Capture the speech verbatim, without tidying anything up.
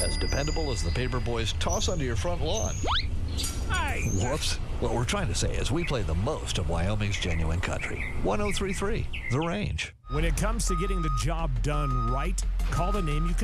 As dependable as the paper boys toss onto your front lawn. Hey! Whoops. What we're trying to say is we play the most of Wyoming's genuine country. one oh three point three, The Range. When it comes to getting the job done right, call the name you can